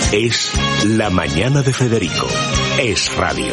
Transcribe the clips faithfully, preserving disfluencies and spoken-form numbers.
Es La Mañana de Federico. Es radio.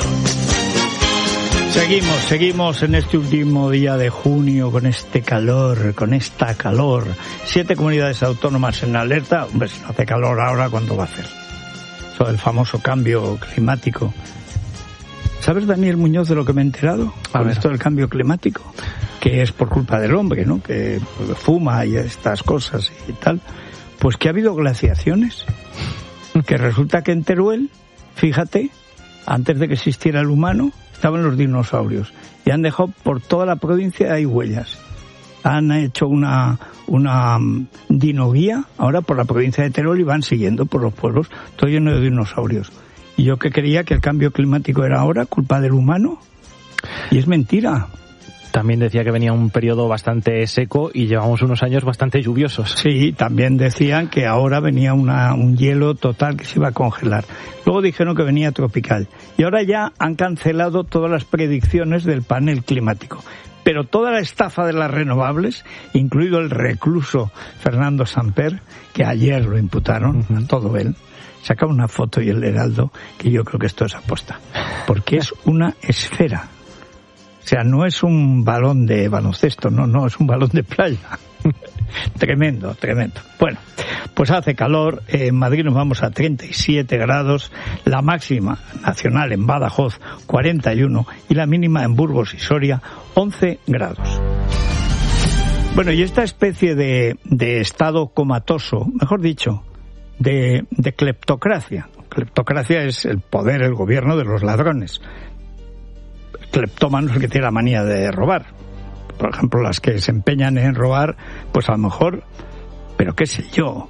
Seguimos, seguimos en este último día de junio con este calor, con esta calor. Siete comunidades autónomas en alerta. Hombre, si no hace calor ahora, ¿cuándo va a hacer? Eso del famoso cambio climático. ¿Sabes, Daniel Muñoz, de lo que me he enterado? A con ver. Esto del cambio climático, que es por culpa del hombre, ¿no? Que fuma y estas cosas y tal. Pues que ha habido glaciaciones. Que resulta que en Teruel, fíjate, antes de que existiera el humano, estaban los dinosaurios. Y han dejado por toda la provincia, hay huellas. Han hecho una, una dinoguía ahora por la provincia de Teruel y van siguiendo por los pueblos, todo lleno de dinosaurios. Y yo que creía que el cambio climático era ahora culpa del humano, y es mentira. También decía que venía un periodo bastante seco y llevamos unos años bastante lluviosos. Sí, también decían que ahora venía una, un hielo total que se iba a congelar. Luego dijeron que venía tropical. Y ahora ya han cancelado todas las predicciones del panel climático. Pero toda la estafa de las renovables, incluido el recluso Fernando Samper, que ayer lo imputaron, uh-huh. a todo él, saca una foto y el Heraldo, que yo creo que esto es aposta. Porque es una esfera. O sea, no es un balón de baloncesto, no, no, es un balón de playa. Tremendo, tremendo. Bueno, pues hace calor, en Madrid nos vamos a treinta y siete grados, la máxima nacional en Badajoz cuarenta y uno y la mínima en Burgos y Soria once grados. Bueno, y esta especie de, de estado comatoso, mejor dicho, de, de cleptocracia. Cleptocracia es el poder, el gobierno de los ladrones. Cleptómanos el que tiene la manía de robar. Por ejemplo, las que se empeñan en robar, pues a lo mejor, pero qué sé yo,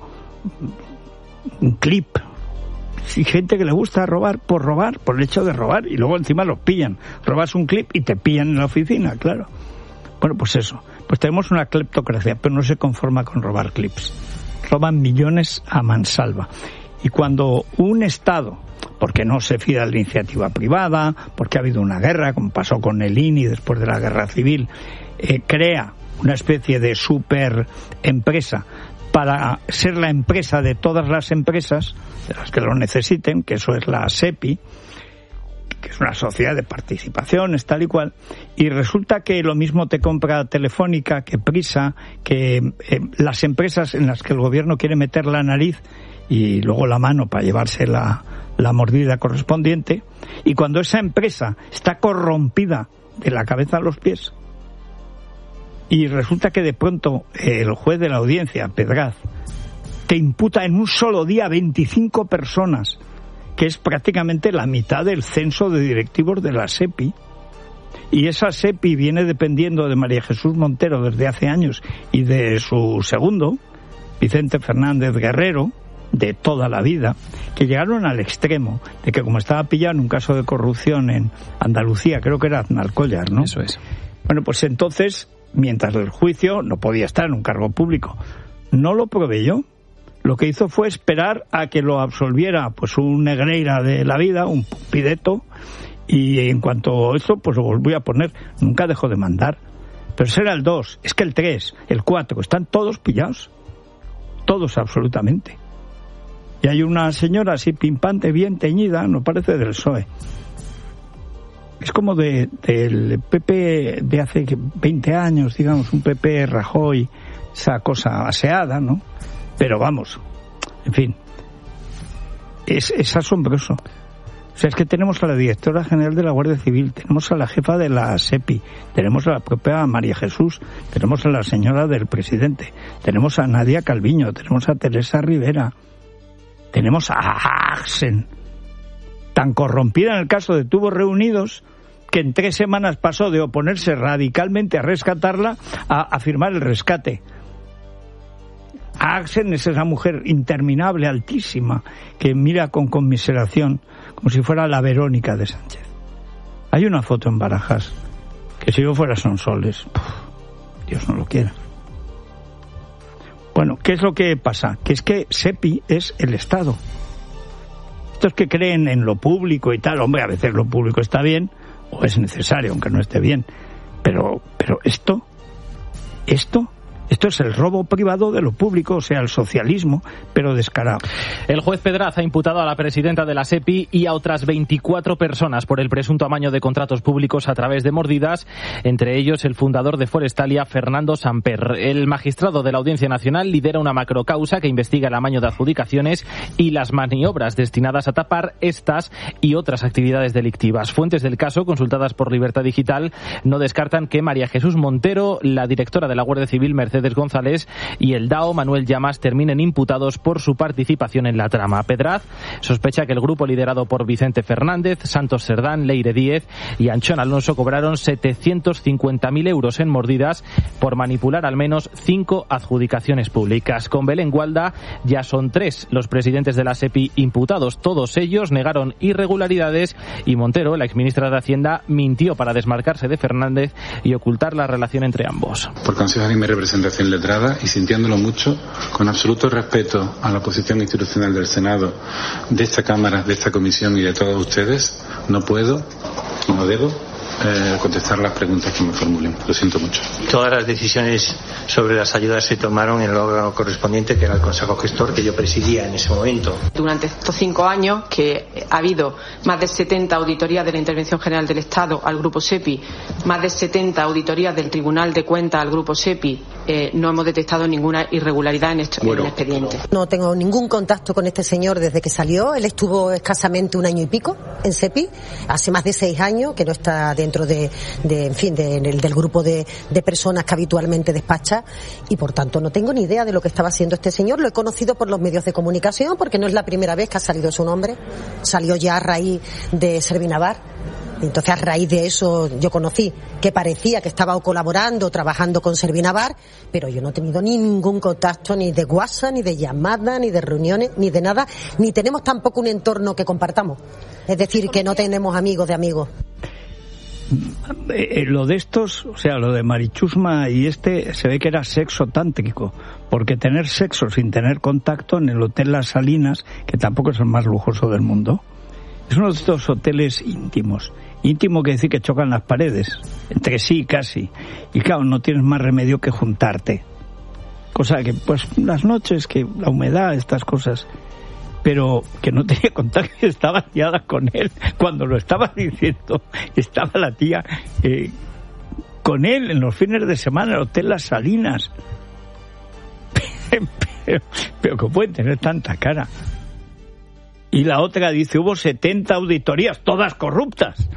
un clip. Hay gente que le gusta robar por robar, por el hecho de robar, y luego encima lo pillan. Robas un clip y te pillan en la oficina, claro. Bueno, pues eso. Pues tenemos una cleptocracia, pero no se conforma con robar clips. Roban millones a mansalva. Y cuando un Estado, porque no se fía de la iniciativa privada, porque ha habido una guerra, como pasó con el I N I después de la guerra civil, eh, crea una especie de super empresa para ser la empresa de todas las empresas, de las que lo necesiten, que eso es la SEPI, que es una sociedad de participaciones, tal y cual, y resulta que lo mismo te compra Telefónica, que Prisa, que eh, las empresas en las que el gobierno quiere meter la nariz y luego la mano para llevarse la, la mordida correspondiente, y cuando esa empresa está corrompida de la cabeza a los pies, y resulta que de pronto el juez de la audiencia, Pedraz, te imputa en un solo día veinticinco personas, que es prácticamente la mitad del censo de directivos de la SEPI, y esa SEPI viene dependiendo de María Jesús Montero desde hace años y de su segundo, Vicente Fernández Guerrero, de toda la vida, que llegaron al extremo de que, como estaba pillado en un caso de corrupción en Andalucía, creo que era Aznalcóllar, ¿no? Eso es. Bueno, pues entonces, mientras el juicio, no podía estar en un cargo público, no lo proveyó. Lo que hizo fue esperar a que lo absolviera pues un Negreira de la vida, un Pideto, y en cuanto a esto, pues lo volvió a poner. Nunca dejó de mandar. Pero ese era el dos, es que el tres, el cuatro, están todos pillados. Todos, absolutamente. Y hay una señora así pimpante, bien teñida, no parece del P S O E. Es como de, del P P de hace veinte años, digamos, un P P Rajoy, esa cosa aseada, ¿no? Pero vamos, en fin, es, es asombroso. O sea, es que tenemos a la directora general de la Guardia Civil, tenemos a la jefa de la SEPI, tenemos a la propia María Jesús, tenemos a la señora del presidente, tenemos a Nadia Calviño, tenemos a Teresa Rivera, tenemos a Axen, tan corrompida en el caso de Tubos Reunidos, que en tres semanas pasó de oponerse radicalmente a rescatarla a, a firmar el rescate. Axen es esa mujer interminable, altísima, que mira con conmiseración, como si fuera la Verónica de Sánchez. Hay una foto en Barajas, que si yo fuera Sonsoles, puf, Dios no lo quiera. Bueno, ¿qué es lo que pasa? Que es que SEPI es el Estado. Estos que creen en lo público y tal, hombre, a veces lo público está bien, o es necesario, aunque no esté bien, pero, pero esto, esto Esto es el robo privado de lo público, o sea, el socialismo, pero descarado. El juez Pedraz ha imputado a la presidenta de la SEPI y a otras veinticuatro personas por el presunto amaño de contratos públicos a través de mordidas, entre ellos el fundador de Forestalia, Fernando Samper. El magistrado de la Audiencia Nacional lidera una macrocausa que investiga el amaño de adjudicaciones y las maniobras destinadas a tapar estas y otras actividades delictivas. Fuentes del caso, consultadas por Libertad Digital, no descartan que María Jesús Montero, la directora de la Guardia Civil, Mercedes González, y el D A O Manuel Llamas terminen imputados por su participación en la trama. Pedraz sospecha que el grupo liderado por Vicente Fernández, Santos Cerdán, Leire Díez y Anchón Alonso cobraron setecientos cincuenta mil euros en mordidas por manipular al menos cinco adjudicaciones públicas. Con Belén Gualda ya son tres los presidentes de la SEPI imputados. Todos ellos negaron irregularidades y Montero, la exministra de Hacienda, mintió para desmarcarse de Fernández y ocultar la relación entre ambos. Por consejo de mi representación letrada y sintiéndolo mucho, con absoluto respeto a la posición institucional del Senado, de esta Cámara, de esta Comisión y de todos ustedes, no puedo, no debo eh, contestar las preguntas que me formulen. Lo siento mucho. Todas las decisiones sobre las ayudas se tomaron en el órgano correspondiente, que era el Consejo Gestor, que yo presidía en ese momento. Durante estos cinco años que ha habido más de setenta auditorías de la Intervención General del Estado al Grupo SEPI, más de setenta auditorías del Tribunal de Cuentas al Grupo SEPI, eh, no hemos detectado ninguna irregularidad en, este, bueno, en el expediente. No tengo ningún contacto con este señor desde que salió. Él estuvo escasamente un año y pico en SEPI, hace más de seis años que no está dentro de, de en fin, de, de, del grupo de, de personas que habitualmente despacha, y por tanto no tengo ni idea de lo que estaba haciendo este señor. Lo he conocido por los medios de comunicación, porque no es la primera vez que ha salido su nombre. Salió ya a raíz de Servinavar. Entonces, a raíz de eso, yo conocí que parecía que estaba colaborando, trabajando con Servinavar, pero yo no he tenido ni ningún contacto, ni de WhatsApp, ni de llamada, ni de reuniones, ni de nada, ni tenemos tampoco un entorno que compartamos. Es decir, que no tenemos amigos de amigos. Eh, lo de estos, o sea, lo de Marichusma y este, se ve que era sexo tántrico, porque tener sexo sin tener contacto en el Hotel Las Salinas, que tampoco es el más lujoso del mundo, es uno de estos hoteles íntimos. Íntimo quiere decir que chocan las paredes, entre sí casi, y claro, no tienes más remedio que juntarte. Cosa que, pues, las noches, que la humedad, estas cosas, pero que no tenía contacto, estaba liada con él cuando lo estaba diciendo. Estaba la tía eh, con él en los fines de semana en el Hotel Las Salinas. Pero, pero que puede tener tanta cara. Y la otra dice, hubo setenta auditorías, todas corruptas.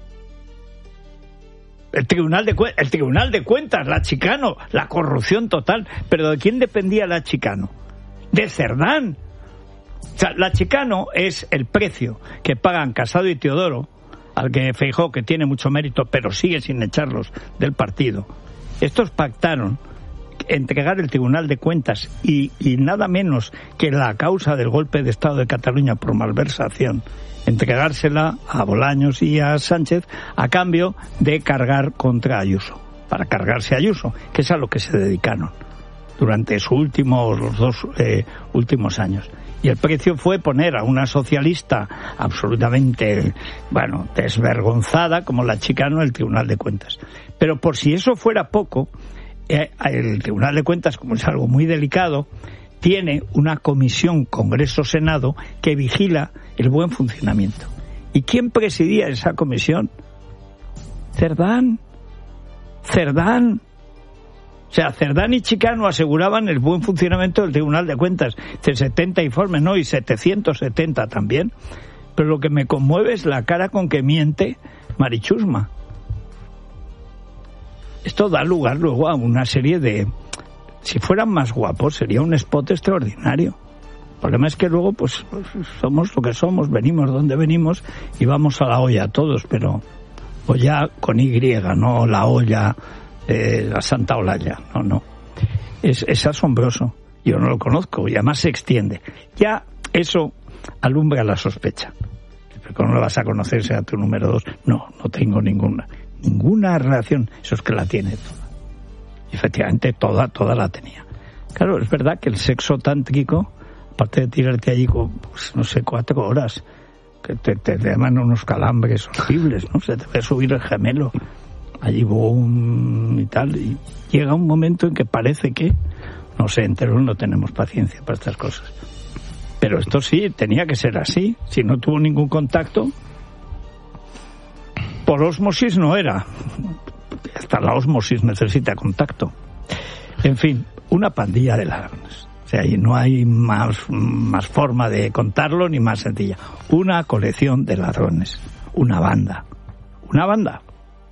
El Tribunal de Cuentas, el Tribunal de Cuentas, la Chicano, la corrupción total. Pero ¿de quién dependía la Chicano? De Cerdán. O sea, la Chicano es el precio que pagan Casado y Teodoro, al que Feijóo, que tiene mucho mérito, pero sigue sin echarlos del partido. Estos pactaron entregar el Tribunal de Cuentas y, y nada menos que la causa del golpe de Estado de Cataluña por malversación, entregársela a Bolaños y a Sánchez a cambio de cargar contra Ayuso, para cargarse a Ayuso, que es a lo que se dedicaron durante sus últimos, los dos eh, últimos años. Y el precio fue poner a una socialista absolutamente, bueno, desvergonzada como la Chicano en el Tribunal de Cuentas. Pero por si eso fuera poco, eh, el Tribunal de Cuentas, como es algo muy delicado, tiene una comisión Congreso-Senado que vigila el buen funcionamiento. ¿Y quién presidía esa comisión? Cerdán. Cerdán. O sea, Cerdán y Chicano aseguraban el buen funcionamiento del Tribunal de Cuentas. De setenta informes, ¿no? Y setecientos setenta también. Pero lo que me conmueve es la cara con que miente Marichusma. Esto da lugar luego a una serie de... Si fueran más guapos, sería un spot extraordinario. El problema es que luego, pues, somos lo que somos, venimos donde venimos y vamos a la olla todos, pero olla con Y, no la olla... Eh, la Santa Olalla, no, no. Es, es asombroso. Yo no lo conozco y además se extiende. Ya eso alumbra la sospecha. Pero ¿cómo lo vas a conocer, sea tu número dos? No, no tengo ninguna. Ninguna relación. Eso es que la tiene toda. Y efectivamente, toda, toda la tenía. Claro, es verdad que el sexo tántrico, aparte de tirarte allí, pues, no sé, cuatro horas, que te, te llaman unos calambres horribles, ¿no? Se te ve subir el gemelo. allí boom y tal, y llega un momento en que parece que, no sé, enteros no tenemos paciencia para estas cosas. Pero esto sí, tenía que ser así. Si no tuvo ningún contacto, por ósmosis no era. Hasta la ósmosis necesita contacto. En fin, una pandilla de ladrones. O sea, y no hay más, más forma de contarlo ni más sencilla. Una colección de ladrones. Una banda. Una banda.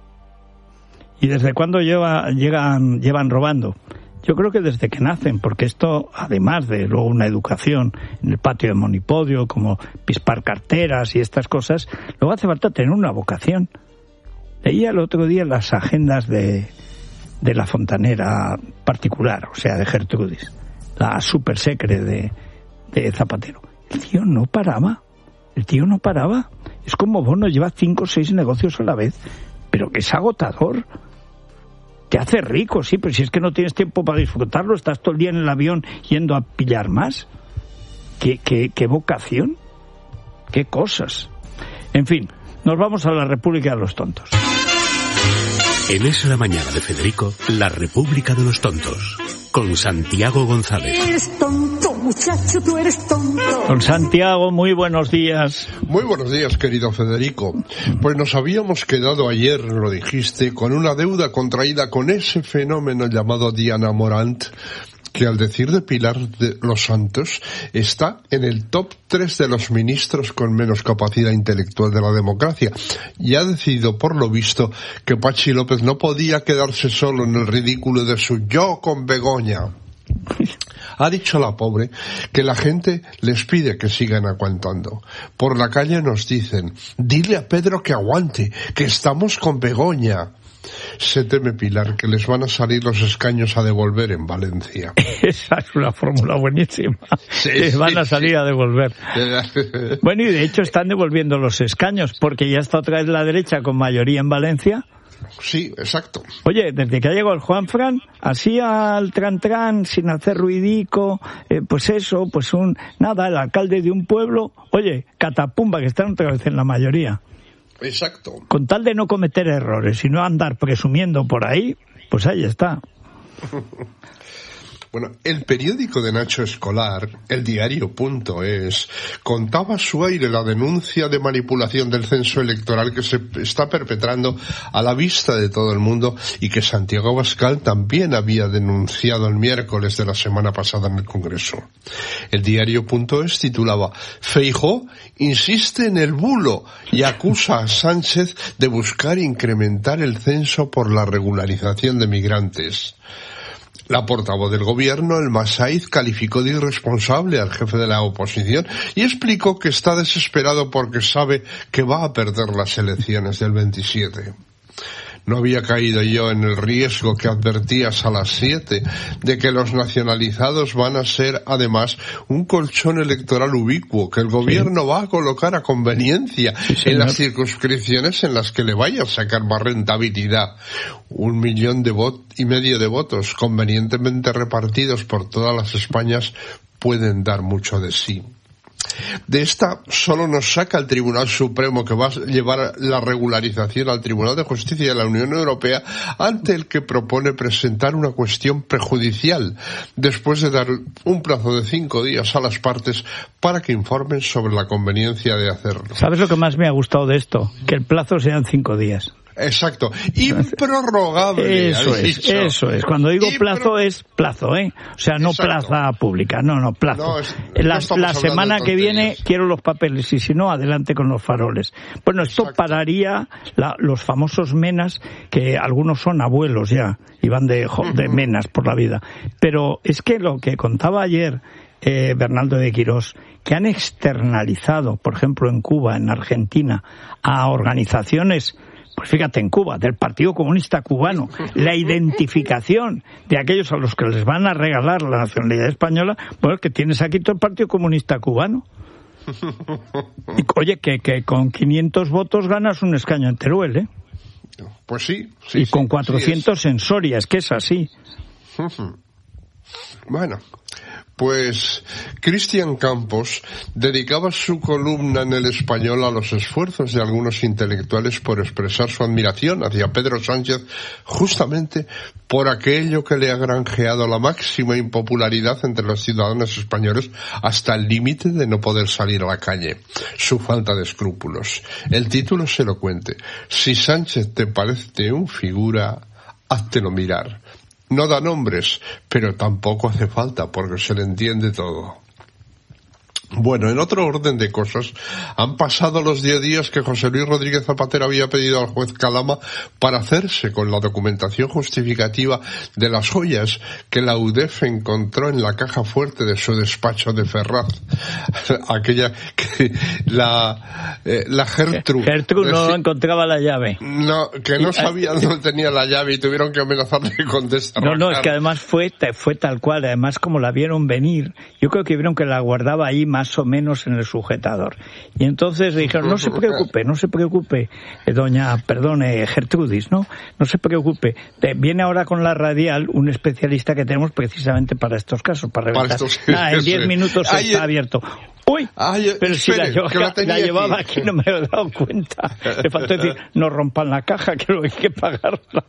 ¿Y desde cuándo lleva, llegan, llevan robando? Yo creo que desde que nacen, porque esto, además de luego una educación en el patio de Monipodio, como pispar carteras y estas cosas, luego hace falta tener una vocación. Leía el otro día las agendas de, de la fontanera particular, o sea, de Gertrudis, la super secre de, de Zapatero. El tío no paraba, el tío no paraba. Es como Bono, lleva cinco o seis negocios a la vez, pero que es agotador. Te hace rico, sí, pero si es que no tienes tiempo para disfrutarlo, estás todo el día en el avión yendo a pillar más. ¿Qué, qué, qué vocación? ¿Qué cosas? En fin, nos vamos a la República de los Tontos. En Es la Mañana de Federico, la República de los Tontos, con Santiago González. Eres tonto, muchacho, tú eres tonto. Don Santiago, muy buenos días. Muy buenos días, querido Federico. Pues nos habíamos quedado ayer, lo dijiste, con una deuda contraída con ese fenómeno llamado Diana Morant, que al decir de Pilar de los Santos está en el top tres de los ministros con menos capacidad intelectual de la democracia, y ha decidido por lo visto que Pachi López no podía quedarse solo en el ridículo de su yo con Begoña. Ha dicho la pobre que la gente les pide que sigan aguantando. Por la calle nos dicen, dile a Pedro que aguante, que estamos con Begoña. Se teme Pilar que les van a salir los escaños a devolver en Valencia. Esa es una fórmula buenísima. Sí, les sí, van a salir sí. a devolver. Bueno, y de hecho están devolviendo los escaños, porque ya está otra vez la derecha con mayoría en Valencia. Sí, exacto. Oye, desde que ha llegado el Juanfran, así al tran-tran, sin hacer ruidico, eh, pues eso, pues un, nada, el alcalde de un pueblo, oye, catapumba, que están otra vez en la mayoría. Exacto. Con tal de no cometer errores y no andar presumiendo por ahí, pues ahí está. Bueno, el periódico de Nacho Escolar, el diario punto es, contaba a su aire la denuncia de manipulación del censo electoral que se está perpetrando a la vista de todo el mundo y que Santiago Abascal también había denunciado el miércoles de la semana pasada en el Congreso. El diario punto es titulaba, Feijóo insiste en el bulo y acusa a Sánchez de buscar incrementar el censo por la regularización de migrantes. La portavoz del gobierno, Elma Saiz, calificó de irresponsable al jefe de la oposición y explicó que está desesperado porque sabe que va a perder las elecciones del veintisiete. No había caído yo en el riesgo que advertías a las siete de que los nacionalizados van a ser, además, un colchón electoral ubicuo que el gobierno sí. va a colocar a conveniencia sí, en las circunscripciones en las que le vaya a sacar más rentabilidad. Un millón de vot y medio de votos convenientemente repartidos por todas las Españas pueden dar mucho de sí. De esta solo nos saca el Tribunal Supremo, que va a llevar la regularización al Tribunal de Justicia de la Unión Europea, ante el que propone presentar una cuestión prejudicial, después de dar un plazo de cinco días a las partes para que informen sobre la conveniencia de hacerlo. ¿Sabes lo que más me ha gustado de esto? Que el plazo sean cinco días. Exacto, improrrogable. Eso es, dicho. eso es. Cuando digo Impro... plazo es plazo, ¿eh? O sea, no Exacto. plaza pública, no, no, plazo. No, es, la no la semana que viene quiero los papeles y si no, adelante con los faroles. Bueno, esto Exacto. pararía la, los famosos menas, que algunos son abuelos ya y van de, de menas por la vida. Pero es que lo que contaba ayer eh, Bernardo de Quirós, que han externalizado, por ejemplo, en Cuba, en Argentina, a organizaciones, pues fíjate, en Cuba, del Partido Comunista Cubano, la identificación de aquellos a los que les van a regalar la nacionalidad española, pues que tienes aquí todo el Partido Comunista Cubano. Y, oye, que, que con quinientos votos ganas un escaño en Teruel, ¿eh? Pues sí. sí y con sí, cuatrocientos sí en Soria, es que es así. Bueno, Pues Cristian Campos dedicaba su columna en El Español a los esfuerzos de algunos intelectuales por expresar su admiración hacia Pedro Sánchez justamente por aquello que le ha granjeado la máxima impopularidad entre los ciudadanos españoles hasta el límite de no poder salir a la calle, su falta de escrúpulos. El título es elocuente: si Sánchez te parece un figura, háztelo mirar. No da nombres, pero tampoco hace falta porque se le entiende todo. Bueno, en otro orden de cosas, han pasado los diez días que José Luis Rodríguez Zapatero había pedido al juez Calama para hacerse con la documentación justificativa de las joyas que la U D E F encontró en la caja fuerte de su despacho de Ferraz. Aquella que la, eh, la Gertrude... Gertrude no encontraba la llave. No, que no sabía dónde tenía la llave y tuvieron que amenazarle con desarrancar. No, no, es que además fue, fue tal cual, además como la vieron venir, yo creo que vieron que la guardaba ahí más o menos en el sujetador. Y entonces dijeron, no se preocupe, no se preocupe, eh, doña, perdone, Gertrudis, ¿no? No se preocupe. Eh, viene ahora con la radial un especialista que tenemos precisamente para estos casos, para reventar. Para estos, ah, en diez minutos ay, está abierto. ¡Uy! Ay, pero espere, si la, yo, la, la llevaba aquí. aquí, no me he dado cuenta. Le faltó decir, no rompan la caja, que luego hay que pagarla.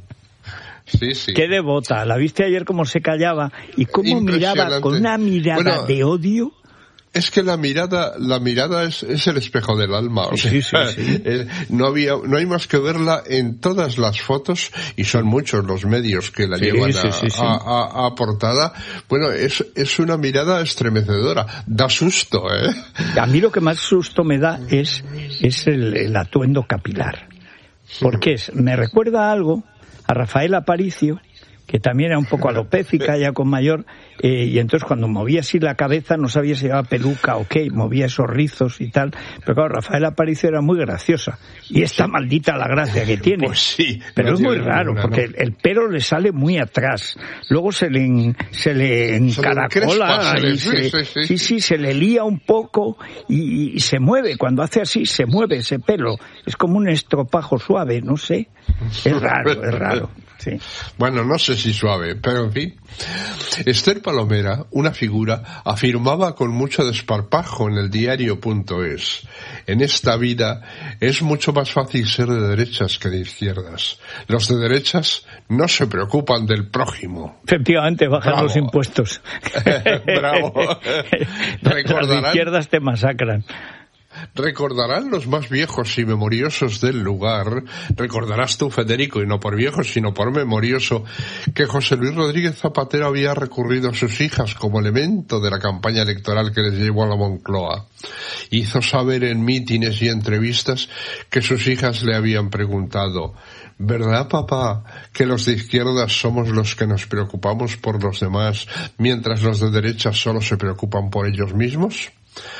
Sí, sí. Qué devota. La viste ayer cómo se callaba y cómo miraba con una mirada bueno, de odio. Es que la mirada, la mirada es, es el espejo del alma. O sea, sí, sí, sí. Eh, no había, no hay más que verla en todas las fotos y son muchos los medios que la sí, llevan sí, a, sí, sí. A, a, a portada. Bueno, es, es una mirada estremecedora. Da susto, ¿eh? A mí lo que más susto me da es, es el, el atuendo capilar. Porque es, me recuerda algo a Rafael Aparicio, que también era un poco alopécica, ya con mayor, eh, y entonces cuando movía así la cabeza no sabía si llevaba peluca o qué, movía esos rizos y tal, pero claro, Rafael Aparicio era muy graciosa, y esta maldita la gracia que tiene, pues sí, pero no es muy raro, ninguna, porque ¿no? el pelo le sale muy atrás, luego se le, en, se le encaracola, se le y se, sí, sí, sí. sí, sí, se le lía un poco, y, y se mueve, cuando hace así, se mueve ese pelo, es como un estropajo suave, no sé, es raro, es raro. Sí. Bueno, no sé si suave, pero en fin. Esther Palomera, una figura, afirmaba con mucho desparpajo en el diario punto es: en esta vida es mucho más fácil ser de derechas que de izquierdas. Los de derechas no se preocupan del prójimo. Efectivamente, bajan Bravo. Los impuestos. Bravo. Las de izquierdas te masacran. Recordarán los más viejos y memoriosos del lugar, recordarás tú, Federico, y no por viejo, sino por memorioso, que José Luis Rodríguez Zapatero había recurrido a sus hijas como elemento de la campaña electoral que les llevó a la Moncloa. Hizo saber en mítines y entrevistas que sus hijas le habían preguntado: ¿verdad, papá, que los de izquierdas somos los que nos preocupamos por los demás, mientras los de derecha solo se preocupan por ellos mismos?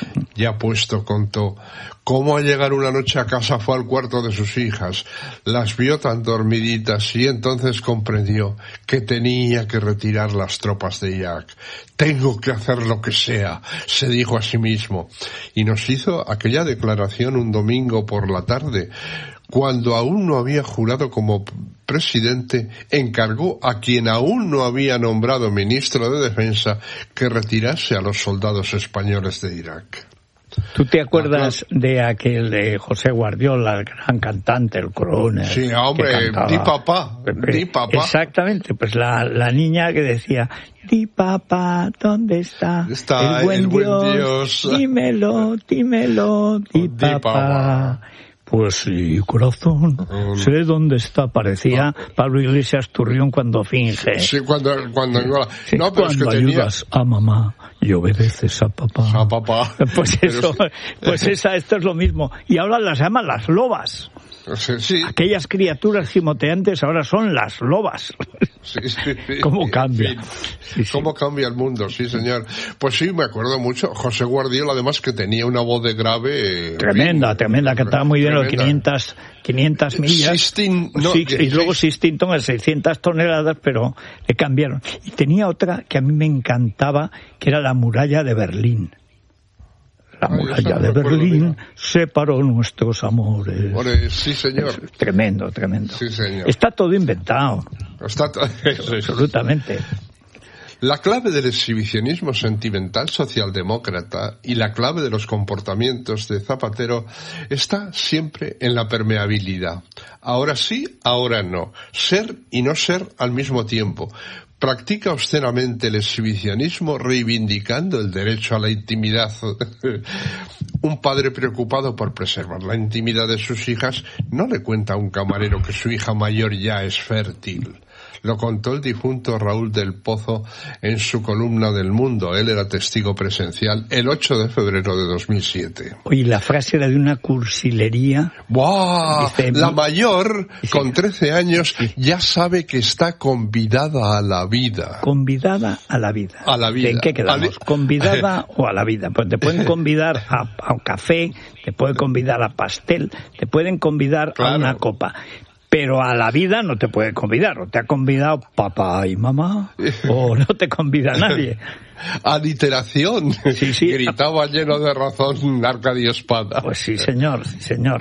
Ya puesto, contó cómo al llegar una noche a casa fue al cuarto de sus hijas, las vio tan dormiditas y entonces comprendió que tenía que retirar las tropas de Irak. Tengo que hacer lo que sea, se dijo a sí mismo, y nos hizo aquella declaración un domingo por la tarde, cuando aún no había jurado como presidente, encargó a quien aún no había nombrado ministro de Defensa que retirase a los soldados españoles de Irak. ¿Tú te acuerdas de aquel de José Guardiola, el gran cantante, el crooner? Sí, hombre, di papá, di papá. Exactamente, pues la, la niña que decía, di papá, ¿dónde está, está el buen, el buen Dios? Dios? Dímelo, dímelo, di, di papá. papá. Pues sí, corazón, um, sé dónde está. Parecía no. Pablo Iglesias Turrión cuando finge. Sí, cuando... cuando, sí, no, pero cuando es que ayudas tenía... a mamá y obedeces a papá. A papá. Pues eso, sí. pues esa, esto es lo mismo. Y ahora las llaman las lobas. Sí, sí. Aquellas criaturas gimoteantes ahora son las lobas. Sí, sí, sí. ¿Cómo cambia? Sí, sí. ¿Cómo cambia el mundo? Sí, señor. Pues sí, me acuerdo mucho. José Guardiola, además, que tenía una voz de grave... Tremenda, fin, tremenda, que estaba muy bien los quinientas, quinientas millas. Sistine, no, sí, y luego Sistington en seiscientas toneladas, pero le cambiaron. Y tenía otra que a mí me encantaba, que era la muralla de Berlín. La muralla de Berlín separó nuestros amores. Amores, sí, señor. Es tremendo, tremendo. Sí, señor. Está todo inventado. Está todo... Absolutamente. La clave del exhibicionismo sentimental socialdemócrata y la clave de los comportamientos de Zapatero está siempre en la permeabilidad. Ahora sí, ahora no. Ser y no ser al mismo tiempo. Practica obscenamente el exhibicionismo reivindicando el derecho a la intimidad. Un padre preocupado por preservar la intimidad de sus hijas no le cuenta a un camarero que su hija mayor ya es fértil. Lo contó el difunto Raúl del Pozo en su columna del Mundo. Él era testigo presencial el ocho de febrero de dos mil siete. Oye, la frase era de una cursilería. ¡Buah! Dice, la mayor, sí, con trece años, sí, ya sabe que está convidada a la vida. Convidada a la vida. A la vida. ¿En qué quedamos? A ¿Convidada o a la vida? Pues te pueden convidar a, a un café, te pueden convidar a pastel, te pueden convidar claro. a una copa. Pero a la vida no te puede convidar. O te ha convidado papá y mamá, o no te convida nadie. Aliteración. Sí, sí. Gritaba lleno de razón Arcadio Espada. Pues sí, señor, sí, señor.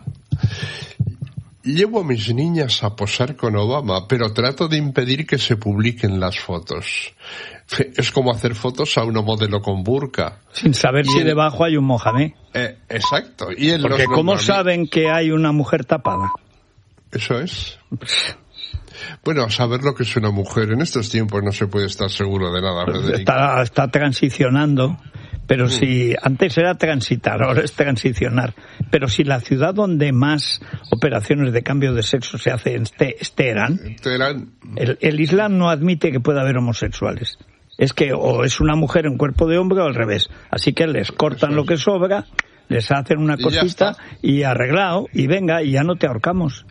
Llevo a mis niñas a posar con Obama, pero trato de impedir que se publiquen las fotos. Es como hacer fotos a una modelo con burka. Sin saber y si el... debajo hay un Mohamed. Eh, exacto. Y en Porque los ¿cómo saben que hay una mujer tapada? Eso es. Bueno, saber lo que es una mujer en estos tiempos no se puede estar seguro de nada, Federico. Está, está transicionando, pero mm. si antes era transitar, ahora es transicionar. Pero si la ciudad donde más operaciones de cambio de sexo se hace es Teherán, Teherán. El, el Islam no admite que pueda haber homosexuales. Es que o es una mujer en cuerpo de hombre o al revés. Así que les cortan Eso lo que sobra, les hacen una cosita y, y arreglado, y venga, y ya no te ahorcamos.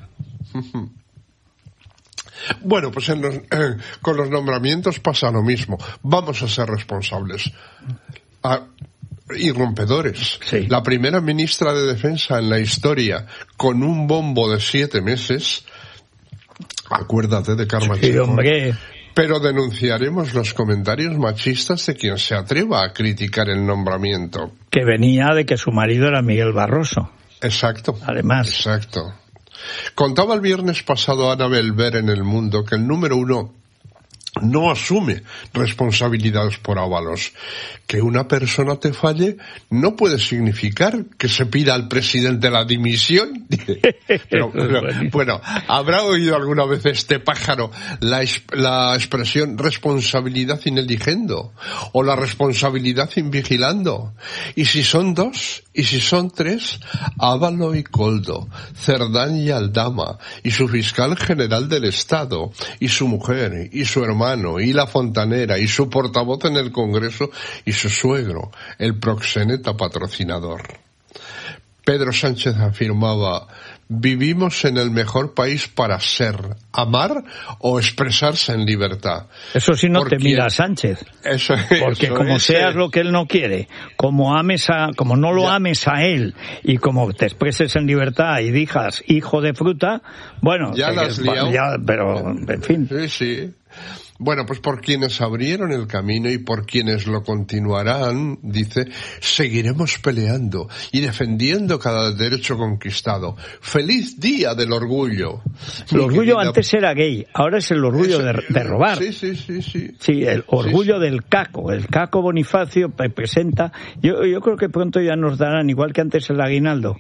Bueno, pues en los, eh, con los nombramientos pasa lo mismo. Vamos a ser responsables ah, y rompedores. Sí. La primera ministra de Defensa en la historia con un bombo de siete meses, acuérdate de Karma sí, Chacón, hombre. Pero denunciaremos los comentarios machistas de quien se atreva a criticar el nombramiento. Que venía de que su marido era Miguel Barroso. Exacto. Además. Exacto. Contaba el viernes pasado Ana Belver en El Mundo que el número uno no asume responsabilidades por ávalos. Que una persona te falle no puede significar que se pida al presidente la dimisión. Pero, pero, bueno, ¿habrá oído alguna vez este pájaro la, la expresión responsabilidad ineligendo? ¿O la responsabilidad invigilando? Y si son dos, y si son tres, Ávalo y Coldo, Cerdán y Aldama, y su fiscal general del Estado, y su mujer, y su hermano, y la fontanera, y su portavoz en el Congreso, y su suegro, el proxeneta patrocinador. Pedro Sánchez afirmaba: vivimos en el mejor país para ser, amar o expresarse en libertad. Eso sí no ¿Por te quién? mira Sánchez. Eso, porque eso como es, seas lo que él no quiere, como ames a, como no lo ya. ames a él, y como te expreses en libertad y digas hijo de fruta, bueno, ya que, las has liado. Ya, pero en fin. Sí, sí. Bueno, pues por quienes abrieron el camino y por quienes lo continuarán, dice, seguiremos peleando y defendiendo cada derecho conquistado. ¡Feliz Día del Orgullo! El orgullo querida... antes era gay, ahora es el orgullo Eso, de, de robar. Sí, sí, sí, sí. Sí, el orgullo sí, sí. del caco. El caco Bonifacio presenta... Yo, yo creo que pronto ya nos darán, igual que antes el aguinaldo.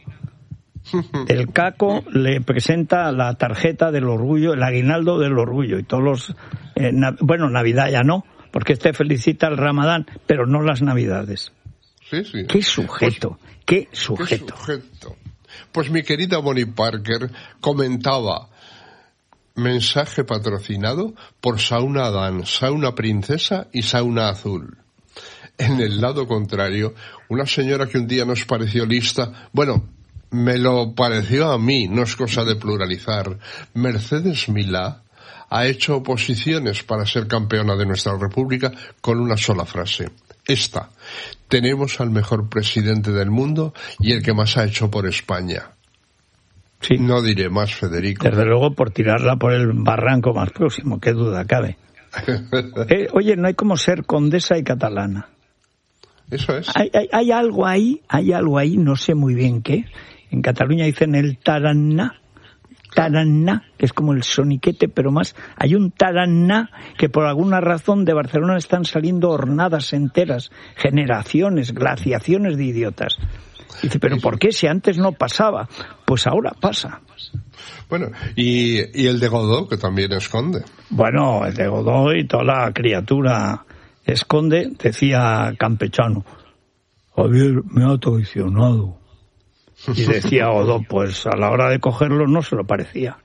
El caco le presenta la tarjeta del orgullo, el aguinaldo del orgullo, y todos los eh, na, bueno, Navidad ya no, porque este felicita el Ramadán, pero no las Navidades. Sí, sí. Qué sujeto, pues, qué sujeto. Qué sujeto. Pues mi querida Bonnie Parker comentaba: mensaje patrocinado por Sauna Adán, Sauna Princesa y Sauna Azul. En el lado contrario, una señora que un día nos pareció lista, bueno, me lo pareció a mí, no es cosa de pluralizar. Mercedes Milá ha hecho oposiciones para ser campeona de nuestra República con una sola frase. Esta: tenemos al mejor presidente del mundo y el que más ha hecho por España. Sí. No diré más, Federico. Desde luego por tirarla por el barranco más próximo, qué duda cabe. eh, oye, no hay como ser condesa y catalana. Eso es. Hay, hay, hay algo ahí, hay algo ahí, no sé muy bien qué. En Cataluña dicen el taraná. taraná, que es como el soniquete, pero más, hay un taraná que por alguna razón de Barcelona están saliendo hornadas enteras, generaciones, glaciaciones de idiotas. Dice, ¿pero por qué si antes no pasaba? Pues ahora pasa. Bueno, y, y el de Godó, que también esconde. Bueno, el de Godó y toda la criatura esconde, decía Campechano. Javier me ha traicionado. Y decía Godó, pues a la hora de cogerlo no se lo parecía.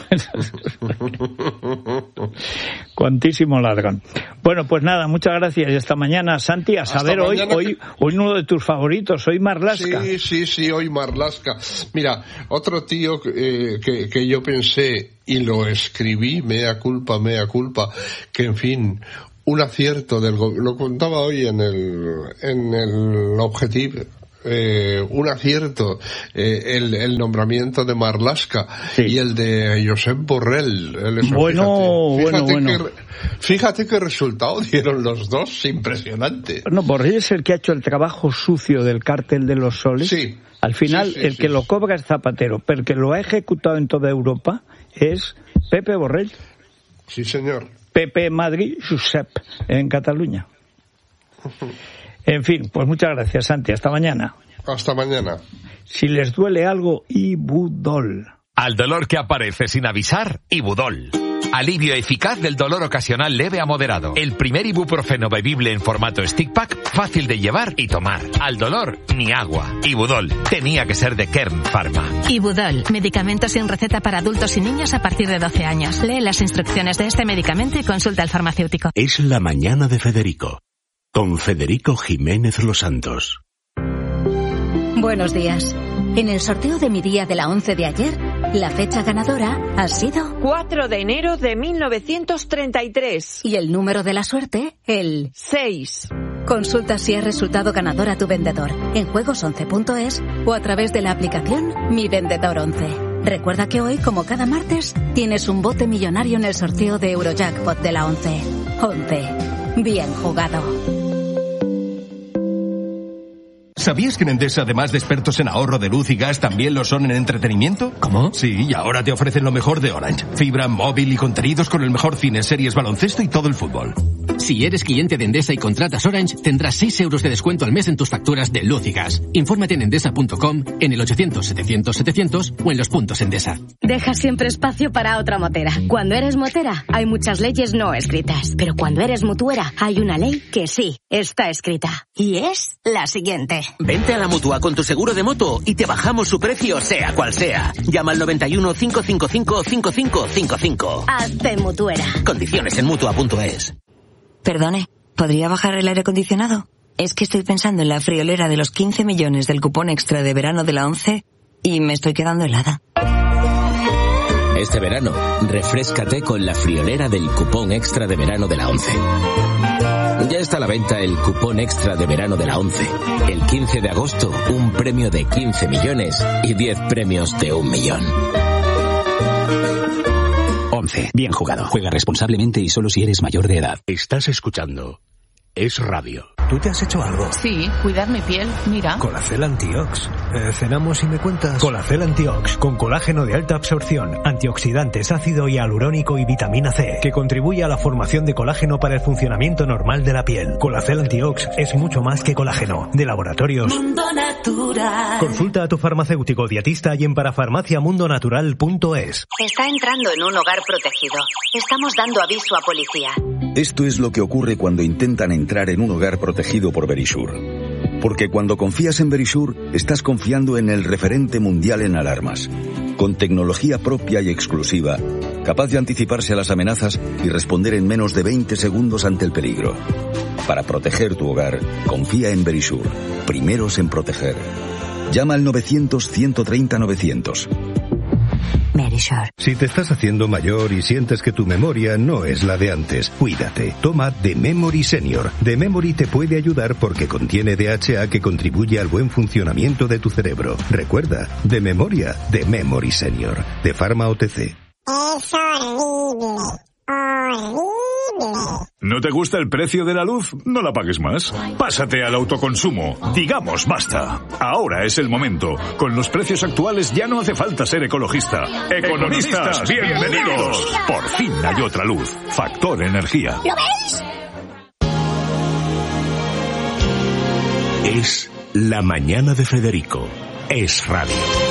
Cuantísimo ladrón. Bueno, pues nada, muchas gracias y hasta mañana, Santi. A saber, hoy, hoy, que... hoy uno de tus favoritos, hoy Marlaska. Sí, sí, sí, hoy Marlaska. Mira, otro tío eh, que, que yo pensé y lo escribí, mea culpa, mea culpa, que en fin, un acierto del gobierno, lo contaba hoy en el, en el Objetivo. Eh, un acierto eh, el, el nombramiento de Marlaska, sí, y el de Josep Borrell. El, bueno, fíjate, fíjate bueno, bueno. Que, fíjate qué resultado dieron los dos, impresionante. No, Borrell es el que ha hecho el trabajo sucio del cártel de los soles. Sí. Al final, sí, sí, el sí, que sí. lo cobra es Zapatero, pero el que lo ha ejecutado en toda Europa es Pepe Borrell. Sí, señor. Pepe en Madrid, Josep en Cataluña. En fin, pues muchas gracias, Santi. Hasta mañana. Hasta mañana. Si les duele algo, Ibudol. Al dolor que aparece sin avisar, Ibudol. Alivio eficaz del dolor ocasional leve a moderado. El primer ibuprofeno bebible en formato stick pack, fácil de llevar y tomar. Al dolor, ni agua. Ibudol. Tenía que ser de Kern Pharma. Ibudol. Medicamento sin receta para adultos y niños a partir de doce años. Lee las instrucciones de este medicamento y consulta al farmacéutico. Es la mañana de Federico. Con Federico Jiménez Los Santos. Buenos días. En el sorteo de mi día de la once de ayer, la fecha ganadora ha sido cuatro de enero de mil novecientos treinta y tres. Y el número de la suerte, el seis. Consulta si has resultado ganador a tu vendedor en juegos once punto es o a través de la aplicación Mi Vendedor once. Recuerda que hoy, como cada martes, tienes un bote millonario en el sorteo de Eurojackpot de la once. once. Bien jugado. ¿Sabías que en Endesa, además de expertos en ahorro de luz y gas, también lo son en entretenimiento? ¿Cómo? Sí, y ahora te ofrecen lo mejor de Orange. Fibra, móvil y contenidos con el mejor cine, series, baloncesto y todo el fútbol. Si eres cliente de Endesa y contratas Orange, tendrás seis euros de descuento al mes en tus facturas de luz y gas. Infórmate en endesa punto com, en el ochocientos setecientos setecientos o en los puntos Endesa. Deja siempre espacio para otra motera. Cuando eres motera, hay muchas leyes no escritas. Pero cuando eres mutuera, hay una ley que sí está escrita. Y es la siguiente. Vente a la Mutua con tu seguro de moto y te bajamos su precio sea cual sea. Llama al noventa y uno, cinco cinco cinco, cinco cinco cinco cinco. Hazte mutuera. Condiciones en mutua punto es. Perdone, ¿podría bajar el aire acondicionado? Es que estoy pensando en la friolera de los quince millones del cupón extra de verano de la once y me estoy quedando helada. Este verano, refréscate con la friolera del cupón extra de verano de la once. Ya está a la venta el cupón extra de verano de la once. El quince de agosto, un premio de quince millones y diez premios de un millón. once. Bien jugado. Juega responsablemente y solo si eres mayor de edad. Estás escuchando Es Radio. ¿Tú te has hecho algo? Sí, cuidar mi piel, mira. Colacel Antiox. Eh, cenamos y me cuentas. Colacel Antiox, con colágeno de alta absorción, antioxidantes, ácido hialurónico y vitamina C, que contribuye a la formación de colágeno para el funcionamiento normal de la piel. Colacel Antiox es mucho más que colágeno. De Laboratorios Mundo Natural. Consulta a tu farmacéutico dietista y en parafarmacia mundo natural punto es. Está entrando en un hogar protegido. Estamos dando aviso a policía. Esto es lo que ocurre cuando intentan entrar en un hogar protegido por Verisure. Porque cuando confías en Verisure, estás confiando en el referente mundial en alarmas. Con tecnología propia y exclusiva, capaz de anticiparse a las amenazas y responder en menos de veinte segundos ante el peligro. Para proteger tu hogar, confía en Verisure. Primeros en proteger. Llama al novecientos, ciento treinta, novecientos. Verisure. Si te estás haciendo mayor y sientes que tu memoria no es la de antes, cuídate. Toma The Memory Senior. The Memory te puede ayudar porque contiene D H A que contribuye al buen funcionamiento de tu cerebro. Recuerda, de memoria, The Memory Senior. De Pharma O T C. Es horrible. Horrible. ¿No te gusta el precio de la luz? No la pagues más. Pásate al autoconsumo. Digamos basta. Ahora es el momento. Con los precios actuales ya no hace falta ser ecologista. Economistas, bienvenidos. Por fin hay otra luz. Factor Energía. ¿Lo veis? Es La Mañana de Federico. Es radio.